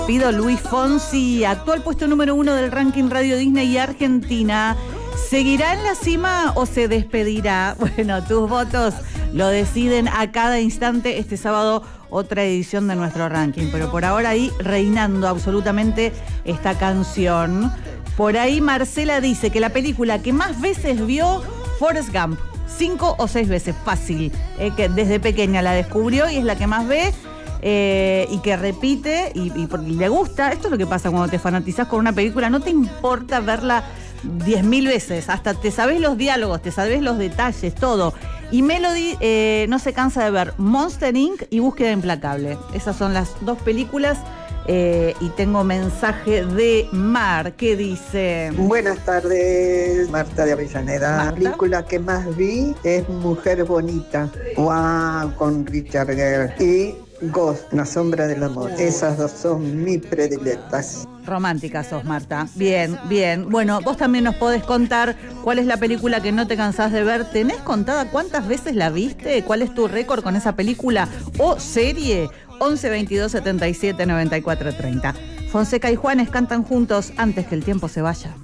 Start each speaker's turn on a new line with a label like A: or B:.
A: Pido Luis Fonsi, actual puesto número 1 del ranking Radio Disney y Argentina. ¿Seguirá en la cima o se despedirá? Bueno, tus votos lo deciden a cada instante. Este sábado otra edición de nuestro ranking, pero por ahora ahí reinando absolutamente esta canción. Por ahí Marcela dice que la película que más veces vio, Forrest Gump, 5 o 6 veces, fácil, que desde pequeña la descubrió y es la que más ve. Y que repite y porque le gusta. Esto es lo que pasa cuando te fanatizás con una película. No te importa verla 10.000 veces, hasta te sabés los diálogos, te sabés los detalles, todo. Y Melody no se cansa de ver Monster Inc. y Búsqueda Implacable. Esas son las dos películas. Y tengo mensaje de Mar que dice:
B: buenas tardes, Marta de Avellaneda.
A: Marta.
B: La película que más vi es Mujer Bonita, wow, con Richard Gere, y Ghost, La Sombra del Amor. Esas dos son mis predilectas.
A: Romántica sos, Marta. Bien, bien. Bueno, vos también nos podés contar cuál es la película que no te cansás de ver. ¿Tenés contada cuántas veces la viste? ¿Cuál es tu récord con esa película o serie? 11 22 77 94 30. Fonseca y Juanes cantan juntos Antes que el tiempo se vaya.